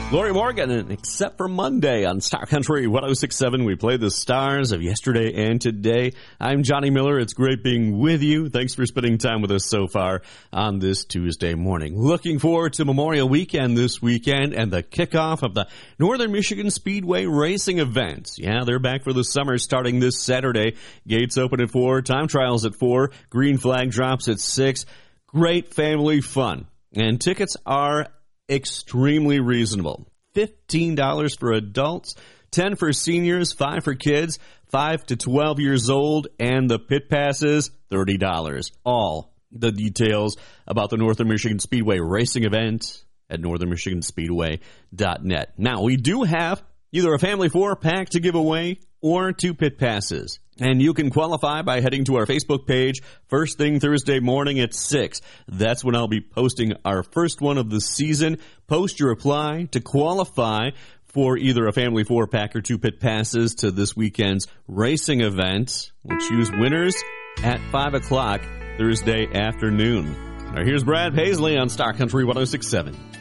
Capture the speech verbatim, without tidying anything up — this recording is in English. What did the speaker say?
Lori Morgan, and except for Monday on Star Country one oh six point seven, we play the stars of yesterday and today. I'm Johnny Miller. It's great being with you. Thanks for spending time with us so far on this Tuesday morning. Looking forward to Memorial Weekend this weekend and the kickoff of the Northern Michigan Speedway Racing events. Yeah, they're back for the summer starting this Saturday. Gates open at four, time trials at four, green flag drops at six. Great family fun. And tickets are extremely reasonable. fifteen dollars for adults, ten dollars for seniors, five dollars for kids, five to twelve years old, and the pit passes, thirty dollars. All the details about the Northern Michigan Speedway racing event at northern michigan speedway dot net. Now, we do have either a family four-pack to give away or two pit passes. And you can qualify by heading to our Facebook page first thing Thursday morning at six. That's when I'll be posting our first one of the season. Post your reply to qualify for either a family four-pack or two pit passes to this weekend's racing event. We'll choose winners at five o'clock Thursday afternoon. Now here's Brad Paisley on Star Country one oh six point seven.